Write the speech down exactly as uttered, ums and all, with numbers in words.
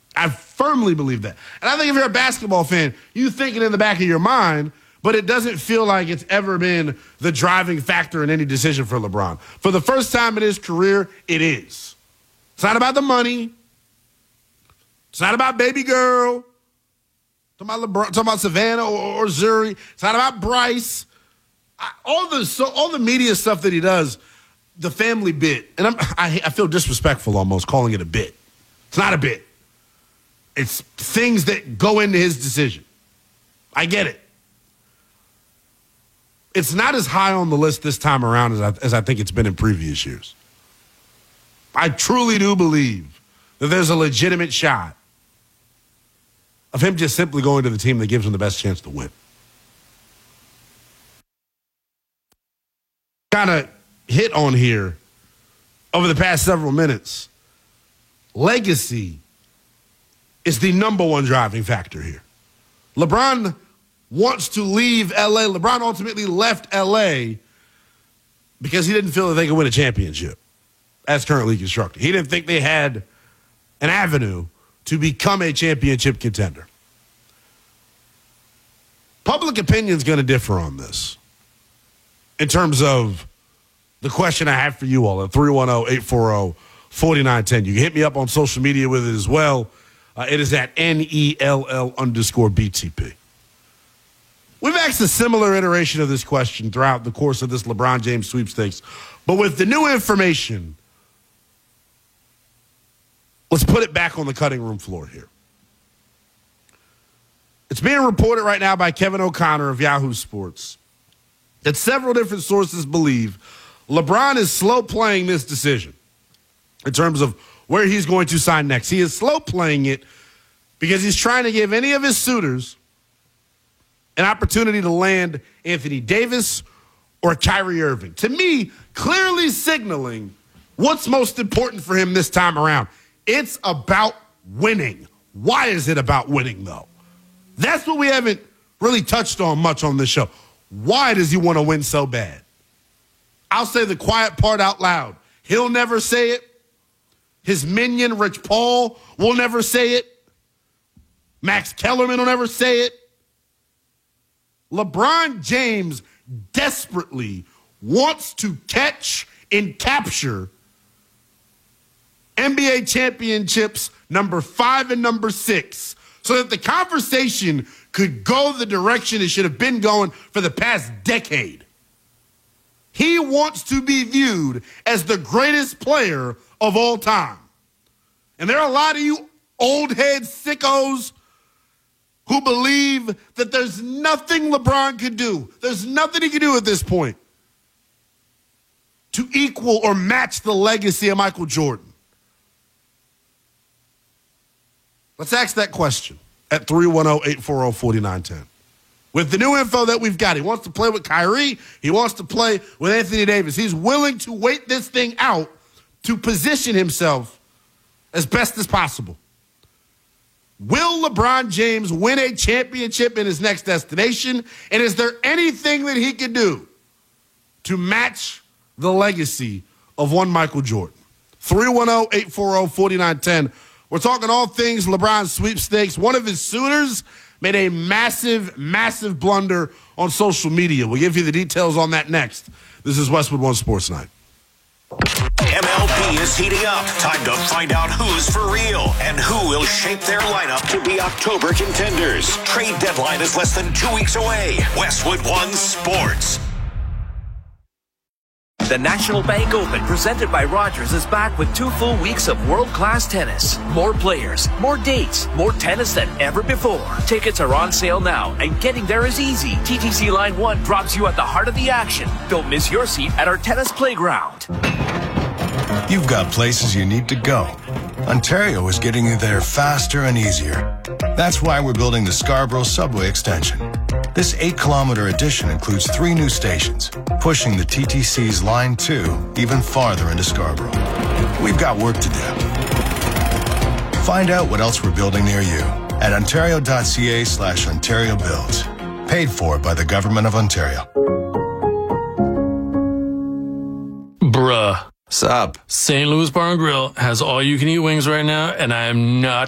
I firmly believe that. And I think if you're a basketball fan, you think it in the back of your mind, but it doesn't feel like it's ever been the driving factor in any decision for LeBron. For the first time in his career, it is. It's not about the money. It's not about baby girl. Talking about LeBron, talking about Savannah or, or Zuri. It's not about Bryce. I, all the so all the media stuff that he does, the family bit, and I'm, I, I feel disrespectful almost calling it a bit. It's not a bit. It's things that go into his decision. I get it. It's not as high on the list this time around as I, as I think it's been in previous years. I truly do believe that there's a legitimate shot of him just simply going to the team that gives him the best chance to win. Kind of hit on here over the past several minutes. Legacy is the number one driving factor here. LeBron wants to leave L A. LeBron ultimately left L A because he didn't feel that they could win a championship as currently constructed. He didn't think they had an avenue to become a championship contender. Public opinion is going to differ on this in terms of the question I have for you all at three one zero, eight four zero, four nine one zero. You can hit me up on social media with it as well. Uh, it is at N E L L underscore B T P. We've asked a similar iteration of this question throughout the course of this LeBron James sweepstakes. But with the new information, let's put it back on the cutting room floor here. It's being reported right now by Kevin O'Connor of Yahoo Sports that several different sources believe LeBron is slow playing this decision in terms of where he's going to sign next. He is slow playing it because he's trying to give any of his suitors an opportunity to land Anthony Davis or Kyrie Irving. To me, clearly signaling what's most important for him this time around. It's about winning. Why is it about winning, though? That's what we haven't really touched on much on this show. Why does he want to win so bad? I'll say the quiet part out loud. He'll never say it. His minion, Rich Paul, will never say it. Max Kellerman will never say it. LeBron James desperately wants to catch and capture N B A championships number five and number six so that the conversation could go the direction it should have been going for the past decade. He wants to be viewed as the greatest player of all time. And there are a lot of you old head sickos who believe that there's nothing LeBron could do. There's nothing he can do at this point to equal or match the legacy of Michael Jordan. Let's ask that question at three one zero, eight four zero, four nine one zero. With the new info that we've got, he wants to play with Kyrie. He wants to play with Anthony Davis. He's willing to wait this thing out to position himself as best as possible. Will LeBron James win a championship in his next destination? And is there anything that he can do to match the legacy of one Michael Jordan? three one zero, eight four zero, four nine one zero. We're talking all things LeBron sweepstakes. One of his suitors made a massive, massive blunder on social media. We'll give you the details on that next. This is Westwood One Sports Night. M L B is heating up. Time to find out who's for real and who will shape their lineup to be October contenders. Trade deadline is less than two weeks away. Westwood One Sports. The National Bank Open, presented by Rogers, is back with two full weeks of world-class tennis. More players, more dates, more tennis than ever before. Tickets are on sale now, and getting there is easy. T T C Line one drops you at the heart of the action. Don't miss your seat at our tennis playground. You've got places you need to go. Ontario is getting you there faster and easier. That's why we're building the Scarborough Subway Extension. This eight-kilometer addition includes three new stations, pushing the T T C's Line two even farther into Scarborough. We've got work to do. Find out what else we're building near you at ontario.ca slash Ontario Builds. Paid for by the Government of Ontario. Bruh. Sup? Saint Louis Bar and Grill has all-you-can-eat wings right now, and I am not